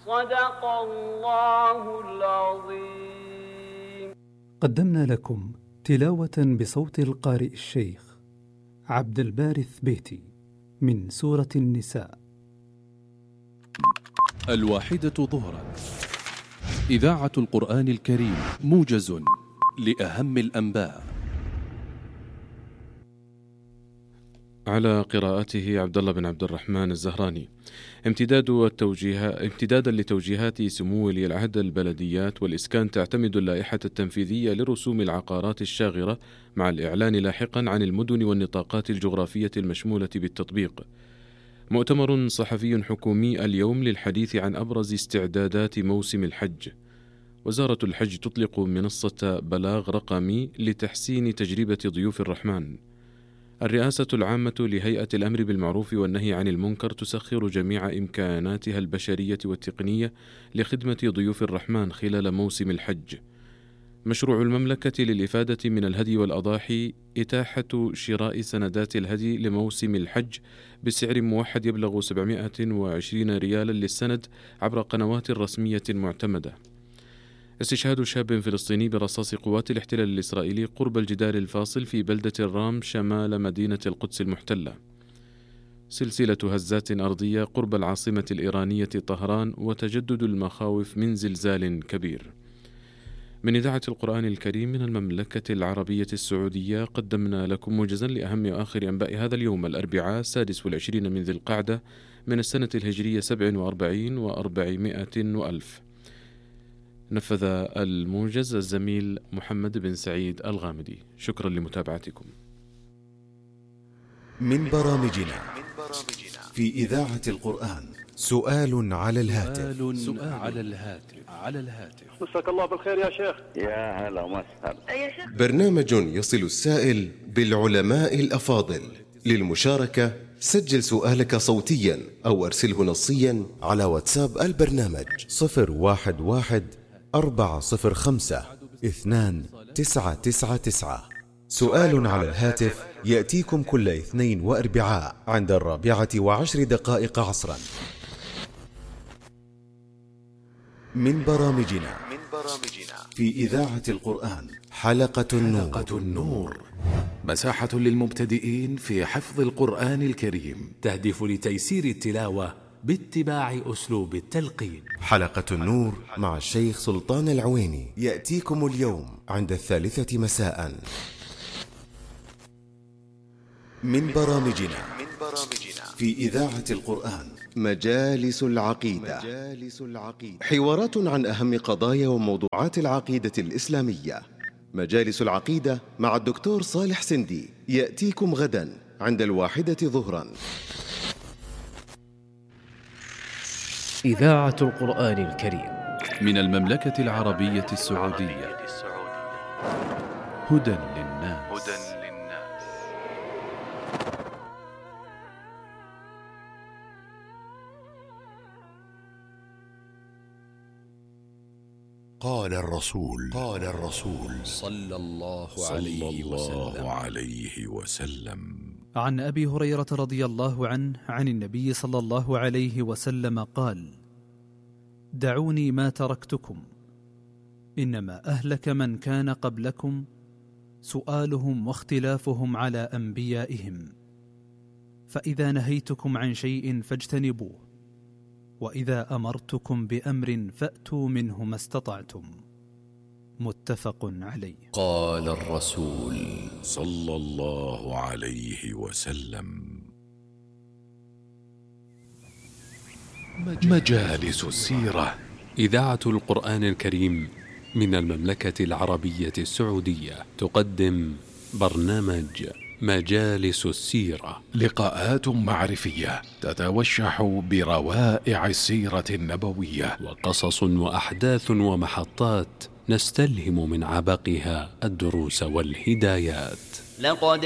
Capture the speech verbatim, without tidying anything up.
صدق الله العظيم. قدمنا لكم تلاوة بصوت القارئ الشيخ عبد الباري الثبيتي من سورة النساء. الواحدة ظهرا، إذاعة القرآن الكريم، موجز لأهم الأنباء. على قراءته عبد الله بن عبد الرحمن الزهراني. امتداد التوجيهات امتدادا لتوجيهات سمو ولي العهد، البلديات والإسكان تعتمد اللائحة التنفيذية لرسوم العقارات الشاغرة مع الإعلان لاحقا عن المدن والنطاقات الجغرافية المشمولة بالتطبيق. مؤتمر صحفي حكومي اليوم للحديث عن أبرز استعدادات موسم الحج. وزارة الحج تطلق منصة بلاغ رقمي لتحسين تجربة ضيوف الرحمن. الرئاسة العامة لهيئة الأمر بالمعروف والنهي عن المنكر تسخر جميع إمكاناتها البشرية والتقنية لخدمة ضيوف الرحمن خلال موسم الحج. مشروع المملكة للإفادة من الهدي والأضاحي إتاحة شراء سندات الهدي لموسم الحج بسعر موحد يبلغ سبعمائة وعشرين ريالا للسند عبر قنوات رسمية معتمدة. استشهاد شاب فلسطيني برصاص قوات الاحتلال الإسرائيلي قرب الجدار الفاصل في بلدة الرام شمال مدينة القدس المحتلة. سلسلة هزات أرضية قرب العاصمة الإيرانية طهران، وتجدد المخاوف من زلزال كبير. من إذاعة القرآن الكريم من المملكة العربية السعودية قدمنا لكم موجزا لأهم وآخر أنباء هذا اليوم الأربعاء السادس والعشرين من ذي القعدة من السنة الهجرية سبع وأربعين وأربعمائة وألف. نفذ الموجز الزميل محمد بن سعيد الغامدي. شكرا لمتابعتكم. من برامجنا في إذاعة القرآن سؤال على الهاتف. سؤال على الهاتف على الهاتف مساك الله بالخير يا شيخ. يا هلا وسهلا. يا شيخ، برنامج يصل السائل بالعلماء الأفاضل. للمشاركة سجل سؤالك صوتيا أو أرسله نصيا على واتساب البرنامج صفر واحد واحد أربعة صفر خمسة اثنان تسعة تسعة تسعة. سؤال على الهاتف يأتيكم كل اثنين وأربعاء عند الرابعة وعشر دقائق عصرا. من برامجنا في إذاعة القرآن حلقة النور, حلقة النور مساحة للمبتدئين في حفظ القرآن الكريم، تهدف لتيسير التلاوة باتباع أسلوب التلقين. حلقة النور مع الشيخ سلطان العويني يأتيكم اليوم عند الثالثة مساء. من برامجنا في إذاعة القرآن مجالس العقيدة. حوارات عن أهم قضايا وموضوعات العقيدة الإسلامية. مجالس العقيدة مع الدكتور صالح سندي يأتيكم غدا عند الواحدة ظهرا. إذاعة القرآن الكريم من المملكة العربية السعودية. هدى للناس. قال الرسول قال الرسول صلى الله عليه عليه وسلم, وسلم. عليه وسلم عن أبي هريرة رضي الله عنه عن النبي صلى الله عليه وسلم قال: دعوني ما تركتكم، إنما أهلك من كان قبلكم سؤالهم واختلافهم على أنبيائهم، فإذا نهيتكم عن شيء فاجتنبوه، وإذا أمرتكم بأمر فأتوا منه ما استطعتم. متفق عليه. قال الرسول صلى الله عليه وسلم. مجالس السيرة. إذاعة القرآن الكريم من المملكة العربية السعودية تقدم برنامج مجالس السيرة، لقاءات معرفية تتوشح بروائع السيرة النبوية، وقصص وأحداث ومحطات نستلهم من عبقها الدروس والهدايات. لقد